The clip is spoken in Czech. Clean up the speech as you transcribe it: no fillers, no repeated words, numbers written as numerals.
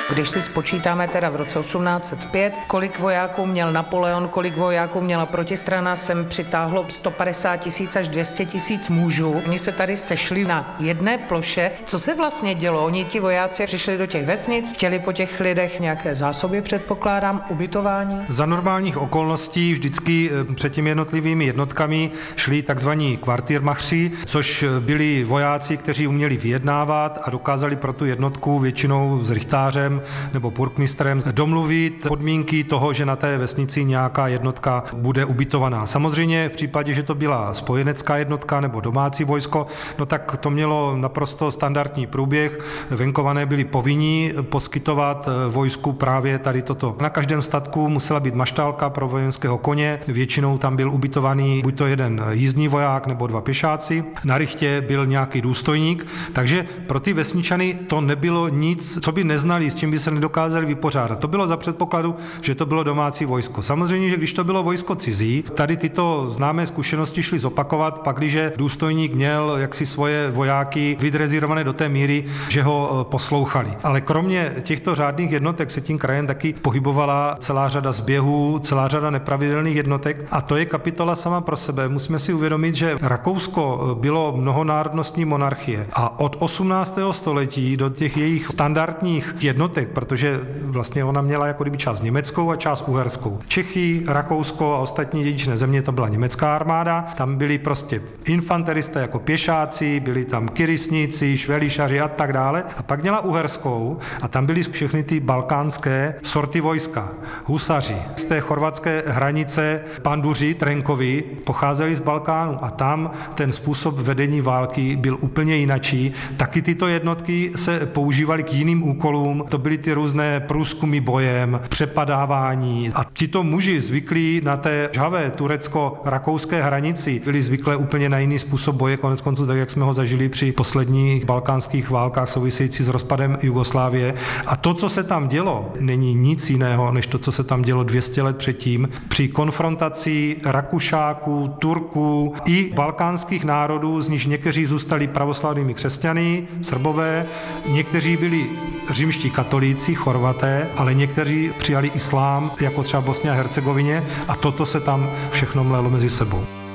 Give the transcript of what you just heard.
Když si spočítáme teda v roce 1805, kolik vojáků měl Napoleon, kolik vojáků měla protistrana, sem přitáhlo 150 000 až 200 000 mužů. Oni se tady sešli na jedné ploše. Co se vlastně dělo? Oni ti vojáci přišli do těch vesnic, chtěli po těch lidech nějaké zásoby, předpokládám, ubytování? Za normálních okolností vždycky před těmi jednotlivými jednotkami šli takzvaní kvartýrmachři, což byli vojáci, kteří uměli vyjednávat a dokázali pro tu jednotku většinou s rychtářem nebo burkmistrem domluvit podmínky toho, že na té vesnici nějaká jednotka bude ubytovaná. Samozřejmě v případě, že to byla spojenecká jednotka nebo domácí vojsko, no tak to mělo naprosto standardní průběh. Venkované byli povinni poskytovat vojsku právě tady toto. Na každém statku musela být maštálka pro vojenského koně, většinou tam byl ubytovaný buď to jeden jízdní voják nebo dva pěšáci. Na rychtě byl nějaký důstojník, takže pro ty vesničany to nebylo nic, co by neznali, s čím by se nedokázali vypořádat. To bylo za předpokladu, že to bylo domácí vojsko. Samozřejmě, že když to bylo vojsko cizí, tady tyto známé zkušenosti šly zopakovat, pakliže důstojník měl jaksi svoje vojáky vydrezírované do té míry, že ho poslouchali. Ale kromě těchto řádných jednotek se tím krajem taky pohybovala celá řada zběhů, celá řada nepravidelných jednotek a to je kapitola sama pro sebe. Musíme si uvědomit, že Rakousko bylo mnohonárodnostní monarchie a od 18. století do těch jejich standardních jednotek, protože vlastně ona měla jako kdyby část německou a část uherskou. Čechy, Rakousko a ostatní dědičné země, to byla německá armáda, tam byli prostě infanteristé jako pěšáci, byli tam kyrysníci, švelišaři a tak dále. A pak měla uherskou a tam byly všechny ty balkánské sorty vojska. Husaři z té chorvatské hranice, panduři, trenkovi, pocházeli z Balkánu a tam ten způsob vedení války byl úplně jinačí. Taky tyto jednotky se používaly k jiným úkolům. To byly ty různé průzkumy bojem, přepadávání. A tito muži zvyklí na té žhavé turecko-rakouské hranici byli zvyklé úplně na jiný způsob boje, koneckonců tak, jak jsme ho zažili při posledních balkánských válkách související s rozpadem Jugoslávie. A to, co se tam dělo, není nic jiného, než to, co se tam dělo 200 let předtím při konfrontaci Rakušáků, Turků i balkánských národů, z nichž někteří zůstali pravoslavnými křesťany, Srbové, někteří byli římští katolíci, Chorvaté, ale někteří přijali islám, jako třeba Bosně a Hercegovině, a toto se tam všechno mlelo mezi sebou.